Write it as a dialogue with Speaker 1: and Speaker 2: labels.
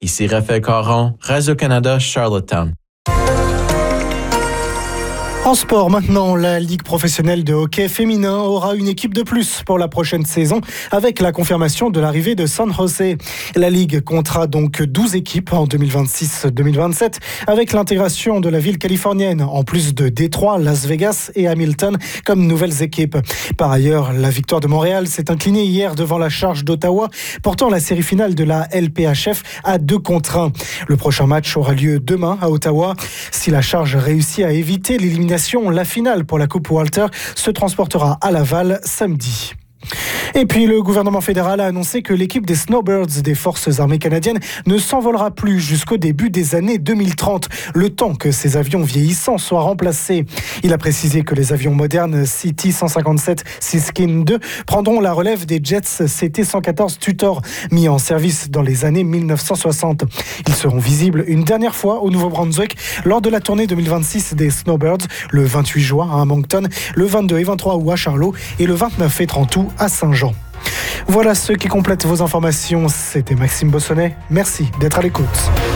Speaker 1: Ici Raphaël Caron, Radio-Canada, Charlottetown.
Speaker 2: En sport maintenant, la Ligue professionnelle de hockey féminin aura une équipe de plus pour la prochaine saison avec la confirmation de l'arrivée de San Jose. La Ligue comptera donc 12 équipes en 2026-2027 avec l'intégration de la ville californienne en plus de Détroit, Las Vegas et Hamilton comme nouvelles équipes. Par ailleurs, la Victoire de Montréal s'est inclinée hier devant la Charge d'Ottawa, portant la série finale de la LPHF à 2-1. Le prochain match aura lieu demain à Ottawa. Si la Charge réussit à éviter l'élimination, la finale pour la Coupe Walter se transportera à Laval samedi. Et puis le gouvernement fédéral a annoncé que l'équipe des Snowbirds des Forces armées canadiennes ne s'envolera plus jusqu'au début des années 2030, le temps que ces avions vieillissants soient remplacés. Il a précisé que les avions modernes CT-157 Siskin II prendront la relève des jets CT-114 Tutor, mis en service dans les années 1960. Ils seront visibles une dernière fois au Nouveau-Brunswick lors de la tournée 2026 des Snowbirds, le 28 juin à Moncton, le 22 et 23 août à Charlot et le 29 et 30 août à Saint-Jean. Voilà ceux qui complètent vos informations. C'était Maxime Bossonnet. Merci d'être à l'écoute.